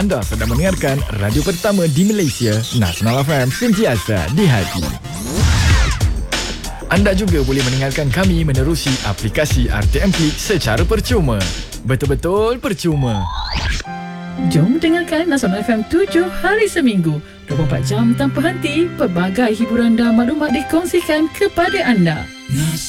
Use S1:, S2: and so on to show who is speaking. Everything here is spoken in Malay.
S1: Anda sedang mendengarkan radio pertama di Malaysia, Nasional FM, sentiasa di hati. Anda juga boleh mendengarkan kami menerusi aplikasi RTM Klik secara percuma. Betul-betul percuma.
S2: Jom dengarkan Nasional FM 7 hari seminggu, 24 jam tanpa henti. Pelbagai hiburan dan maklumat dikongsikan kepada anda.